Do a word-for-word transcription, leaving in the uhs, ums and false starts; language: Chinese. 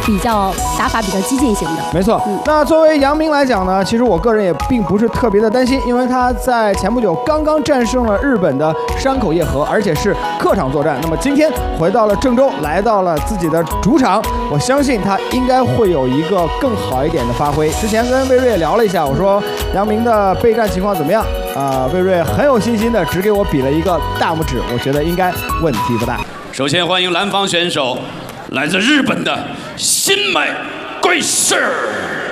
比较打法比较激进型的。 没错。嗯、那作为杨明来讲呢，其实我个人也并不是特别的担心，因为他在前不久刚刚战胜了日本的山口叶和，而且是客场作战。那么今天回到了郑州，来到了自己的主场，我相信他应该会有一个更好一点的发挥。之前跟魏睿也聊了一下，我说杨明的备战情况怎么样？啊、呃，魏睿很有信心的只给我比了一个大拇指，我觉得应该问题不大。 首先欢迎蓝方选手，来自日本的新美贵士。